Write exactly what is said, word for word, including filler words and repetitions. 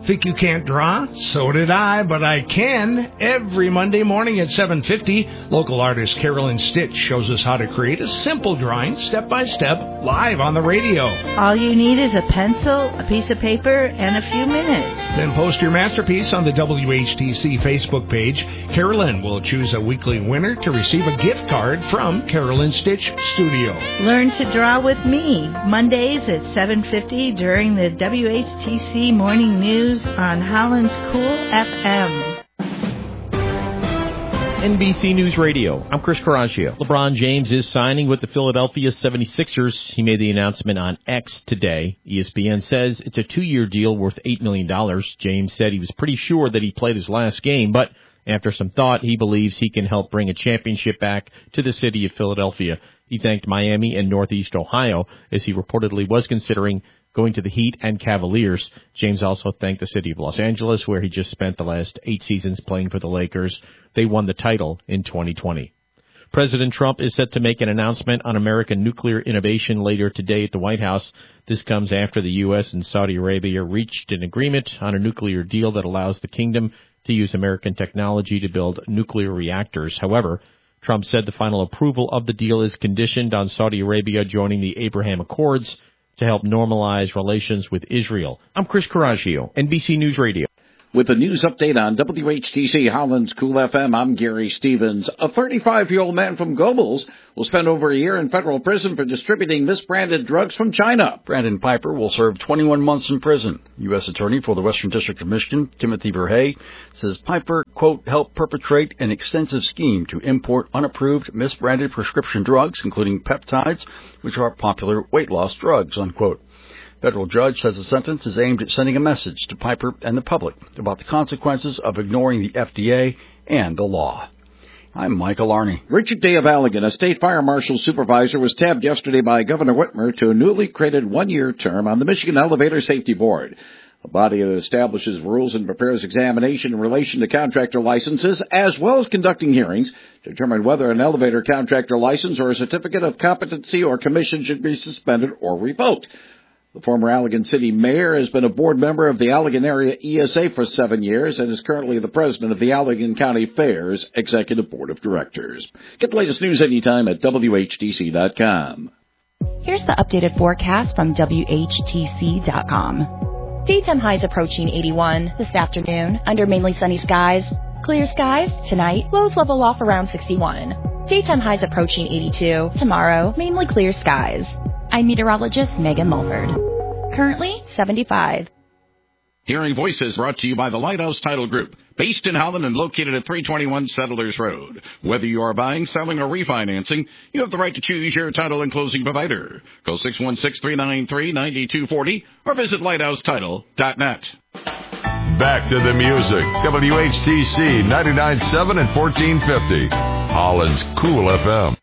Think you can't draw? So did I, but I can. Every Monday morning at seven fifty, local artist Carolyn Stitch shows us how to create a simple drawing, step by step, live on the radio. All you need is a pencil, a piece of paper, and a few minutes. Then post your masterpiece on the W H T C Facebook page. Carolyn will choose a weekly winner to receive a gift card from Carolyn Stitch Studio. Learn to draw with me, Mondays at seven fifty during the W H T C Morning News on Holland's Cool F M. N B C News Radio, I'm Chris Caraccio. LeBron James is signing with the Philadelphia seventy-sixers. He made the announcement on X today. E S P N says it's a two-year deal worth eight million dollars. James said he was pretty sure that he played his last game, but after some thought, he believes he can help bring a championship back to the city of Philadelphia. He thanked Miami and Northeast Ohio as he reportedly was considering going to the Heat and Cavaliers. James also thanked the city of Los Angeles, where he just spent the last eight seasons playing for the Lakers. They won the title in twenty twenty. President Trump is set to make an announcement on American nuclear innovation later today at the White House. This comes after the U S and Saudi Arabia reached an agreement on a nuclear deal that allows the kingdom to use American technology to build nuclear reactors. However, Trump said the final approval of the deal is conditioned on Saudi Arabia joining the Abraham Accords to help normalize relations with Israel. I'm Chris Caraccio, N B C News Radio. With a news update on W H T C Holland's Cool F M, I'm Gary Stevens. A thirty-five-year-old man from Gobles will spend over a year in federal prison for distributing misbranded drugs from China. Brandon Piper will serve twenty-one months in prison. U S Attorney for the Western District of Michigan, Timothy Verhey, says Piper, quote, helped perpetrate an extensive scheme to import unapproved, misbranded prescription drugs, including peptides, which are popular weight loss drugs, unquote. Federal judge says the sentence is aimed at sending a message to Piper and the public about the consequences of ignoring the F D A and the law. I'm Michael Arney. Richard Day of Allegan, a state fire marshal supervisor, was tabbed yesterday by Governor Whitmer to a newly created one-year term on the Michigan Elevator Safety Board, a body that establishes rules and prepares examination in relation to contractor licenses, as well as conducting hearings to determine whether an elevator contractor license or a certificate of competency or commission should be suspended or revoked. The former Allegan City Mayor has been a board member of the Allegan Area E S A for seven years and is currently the president of the Allegan County Fairs Executive Board of Directors. Get the latest news anytime at W H T C dot com. Here's the updated forecast from W H T C dot com. Daytime highs approaching eighty-one this afternoon under mainly sunny skies. Clear skies tonight, lows level off around sixty-one. Daytime highs approaching eighty-two. Tomorrow, mainly clear skies. I'm meteorologist Megan Mulford. Currently, seventy-five. Hearing Voices brought to you by the Lighthouse Title Group, based in Holland and located at three twenty-one Settlers Road. Whether you are buying, selling, or refinancing, you have the right to choose your title and closing provider. Call six one six, three nine three, nine two four zero or visit lighthouse title dot net. Back to the music. W H T C ninety-nine point seven and fourteen fifty. Holland's Cool F M.